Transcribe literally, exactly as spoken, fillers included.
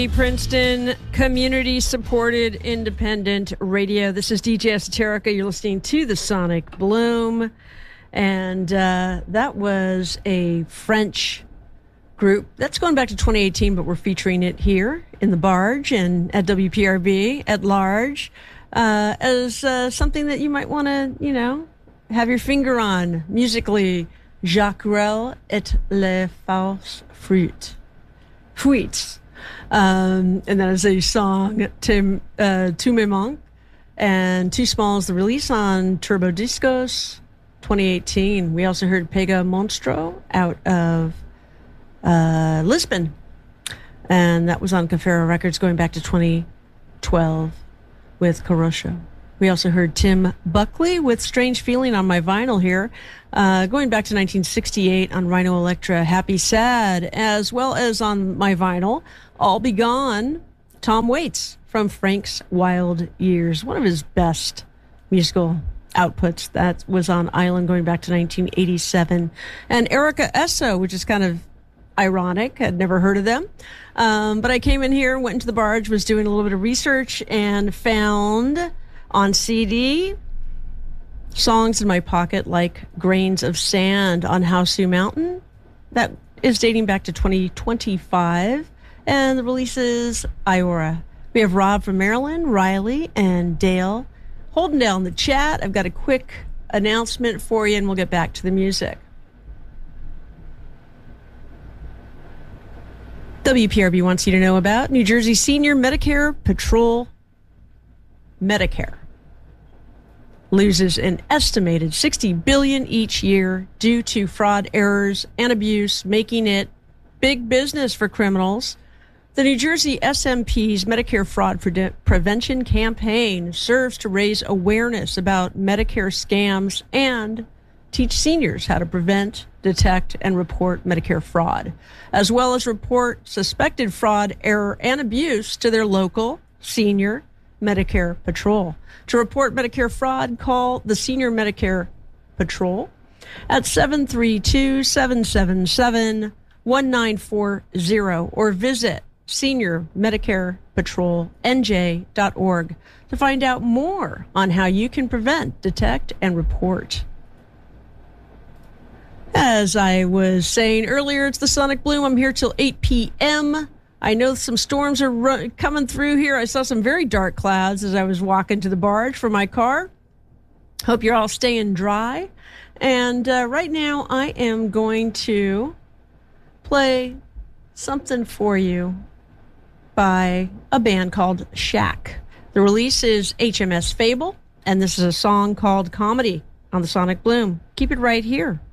Princeton community-supported independent radio. This is D J Esoterica. You're listening to the Sonic Bloom. And uh, that was a French group. That's going back to twenty eighteen, but we're featuring it here in the Barge and at W P R B at large uh, as uh, something that you might want to, you know, have your finger on musically. Jacques Brel et les Fausses Fruits. Fruits. Um, and that is a song, Tim, uh, Tu me manques, and Too Small is the release on Turbo Discos twenty eighteen. We also heard Pega Monstro out of uh, Lisbon, and that was on Cafaro Records going back to twenty twelve with Corrocho. We also heard Tim Buckley with Strange Feeling on my vinyl here, uh, going back to nineteen sixty-eight on Rhino Electra, Happy Sad, as well as on my vinyl, All Be Gone, Tom Waits from Frank's Wild Years, one of his best musical outputs. That was on Island going back to nineteen eighty-seven. And Erica Esso, which is kind of ironic. I'd never heard of them. Um, but I came in here, went into the Barge, was doing a little bit of research, and found on C D songs in my pocket like Grains of Sand on Hausu Mountain. That is dating back to twenty twenty-five. And the release is Iora. We have Rob from Maryland, Riley, and Dale holding down the chat. I've got a quick announcement for you, and we'll get back to the music. W P R B wants you to know about New Jersey Senior Medicare Patrol. Medicare loses an estimated sixty billion dollars each year due to fraud, errors, and abuse, making it big business for criminals. The New Jersey S M P's Medicare Fraud Pre- Prevention Campaign serves to raise awareness about Medicare scams and teach seniors how to prevent, detect, and report Medicare fraud, as well as report suspected fraud, error, and abuse to their local senior Medicare Patrol. To report Medicare fraud, call the Senior Medicare Patrol at seven three two, seven seven seven, one nine four zero or visit senior medicare patrol n j dot org to find out more on how you can prevent, detect, and report. As I was saying earlier, it's the Sonic Bloom. I'm here till eight p.m. I know some storms are run- coming through here. I saw some very dark clouds as I was walking to the Barge for my car. Hope you're all staying dry. And uh, right now I am going to play something for you by a band called Shack. The release is H M S Fable, and this is a song called Comedy on the Sonic Bloom. Keep it right here.